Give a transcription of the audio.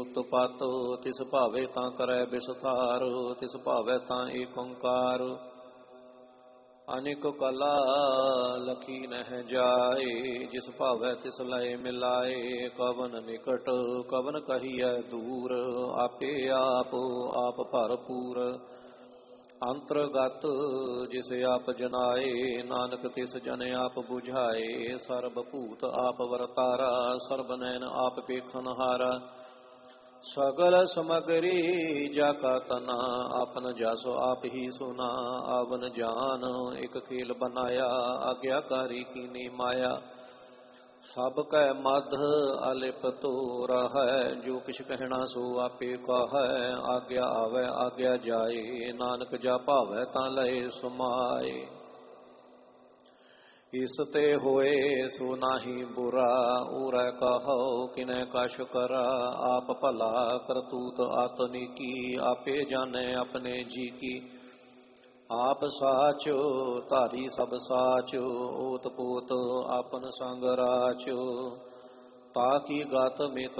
ਉਤਪਤ ਤਿਸ ਭਾਵੇ ਤਾਂ ਕਰੈ ਵਿਸਥਾਰ ਤਿਸ ਭਾਵੈ ਤਾਂ ਏਕ ਓੰਕਾਰ ਅਨੇਕ ਕਲਾ ਲਖੀ ਨਹਿ ਜਾਏ ਜਿਸ ਭਾਵੈ ਤਿਸ ਲਏ ਮਿਲਾਏ ਕਵਨ ਨਿਕਟ ਕਵਨ ਕਹੀਐ ਦੂਰ ਆਪੇ ਆਪ ਭਰਪੂਰ ਅੰਤਰਗਤ ਜਿਸ ਆਪ ਜਨਾਏ ਨਾਨਕ ਤਿਸ ਜਨ ਆਪ ਬੁਝਾਏ ਸਰਬ ਭੂਤ ਆਪ ਵਰਤਾਰਾ ਸਰਬ ਨੈਨ ਆਪ ਪੇਖਨਹਾਰਾ ਸਗਲ ਸਮਗਰੀ ਜਾ ਕਾ ਤਨਾ ਆਪਨ ਜਸ ਆਪ ਹੀ ਸੁਨਾ ਆਵਨ ਜਾਨ ਇਕ ਖੇਲ ਬਨਾਇਆ ਆਗਿਆਕਾਰੀ ਕੀਨੀ ਮਾਇਆ ਸਭ ਕੈ ਮਧ ਅਲਿਪਤੋ ਰਹੈ ਜੋ ਕਿਛ ਕਹਿਣਾ ਸੋ ਆਪੇ ਕਹੈ ਆਗਿਆ ਆਵੈ ਆਗਿਆ ਜਾਏ ਨਾਨਕ ਜਾ ਭਾਵੈ ਤਾਂ ਲਏ ਸੁਮਾਏ ਇਸ ਤੇ ਹੋਏ ਸੋ ਨਾਹੀ ਬੁਰਾ ਉਰੈ ਕਹੋ ਕਿਨੈ ਕਛ ਕਰਾ ਆਪ ਭਲਾ ਕਰਤੂਤ ਆਤਨਿਕੀ ਆਪੇ ਜਾਣੈ ਆਪਣੇ ਜੀ ਕੀ ਆਪ ਸਾਚੋ ਧਾਰੀ ਸਭ ਸਾਚੋ ਓਤ ਪੋਤ ਆਪਨ ਸੰਗ ਰਾਚੋ ਤਾਕੀ ਗਤ ਮਿਤ